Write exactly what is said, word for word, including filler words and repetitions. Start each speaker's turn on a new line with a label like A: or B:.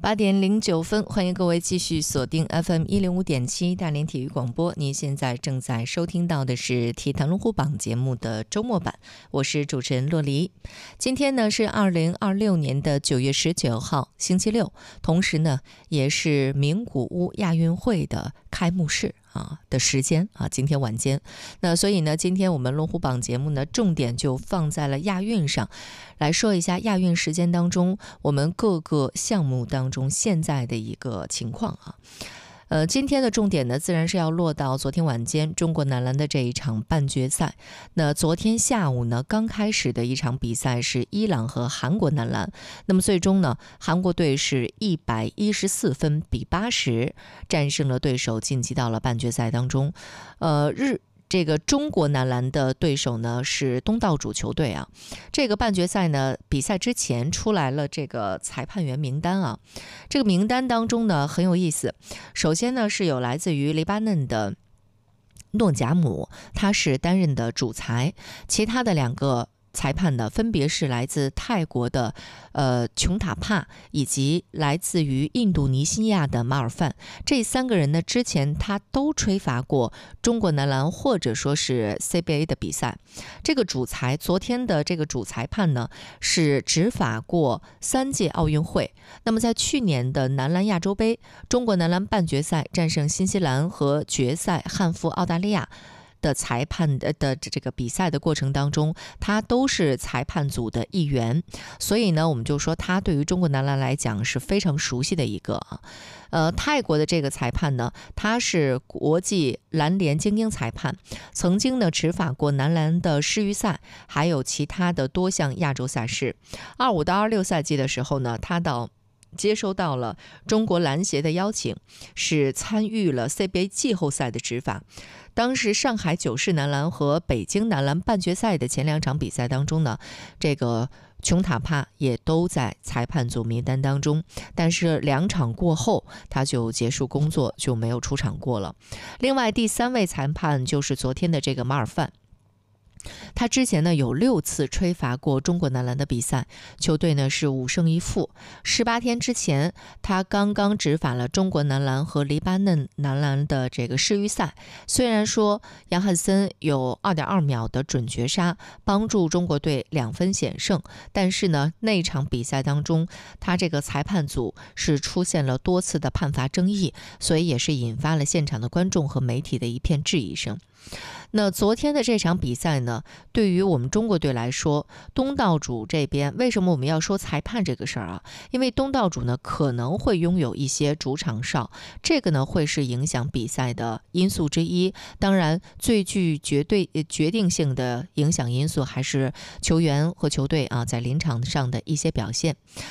A: 八点零九分，欢迎各位继续锁定 F M 一零五点七大连体育广播。您现在正在收听到的是体坛龙虎榜节目的周末版，我是主持人洛黎。今天呢是二零二六年的九月十九号，星期六，同时呢也是名古屋亚运会的开幕式啊的时间啊，今天晚间。那所以呢，今天我们龙虎榜节目呢，重点就放在了亚运上，来说一下亚运时间当中我们各个项目当中现在的一个情况啊。呃，今天的重点呢，自然是要落到昨天晚间中国男篮的这一场半决赛。那昨天下午呢，刚开始的一场比赛是伊朗和韩国男篮，那么最终呢，韩国队是一百一十四分比八十战胜了对手，晋级到了半决赛当中。呃，日。这个中国男篮的对手呢是东道主球队啊。这个半决赛呢，比赛之前出来了这个裁判员名单啊。这个名单当中呢很有意思，首先呢是有来自于黎巴嫩的诺贾姆，他是担任的主裁，其他的两个裁判呢，分别是来自泰国的呃琼塔帕，以及来自于印度尼西亚的马尔范。这三个人呢，之前他都吹罚过中国男篮或者说是 C B A 的比赛。这个主裁，昨天的这个主裁判呢，是执法过三届奥运会。那么在去年的男篮亚洲杯，中国男篮半决赛战胜新西兰和决赛憾负澳大利亚的裁判的的这个比赛的过程当中，他都是裁判组的一员，所以呢，我们就说他对于中国男篮来讲是非常熟悉的一个啊。呃，泰国的这个裁判呢，他是国际篮联精英裁判，曾经呢执法过男篮的世预赛，还有其他的多项亚洲赛事。二五到二六赛季的时候呢，他到接收到了中国篮协的邀请，是参与了 C B A 季后赛的执法。当时上海九世男篮和北京男篮半决赛的前两场比赛当中呢，这个琼塔帕也都在裁判组名单当中，但是两场过后他就结束工作，就没有出场过了。另外第三位裁判就是昨天的这个马尔范，他之前呢有六次吹罚过中国男篮的比赛，球队呢是五胜一负。十八天之前，他刚刚执法了中国男篮和黎巴嫩男篮的这个世预赛。虽然说杨汉森有 二点二秒的准绝杀，帮助中国队两分险胜，但是呢，那场比赛当中，他这个裁判组是出现了多次的判罚争议，所以也是引发了现场的观众和媒体的一片质疑声。那昨天的这场比赛呢，对于我们中国队来说，东道主这边为什么我们要说裁判这个事儿啊？因为东道主呢可能会拥有一些主场哨，这个呢会是影响比赛的因素之一。当然，最具绝对决定性的影响因素还是球员和球队啊在临场上的一些表现。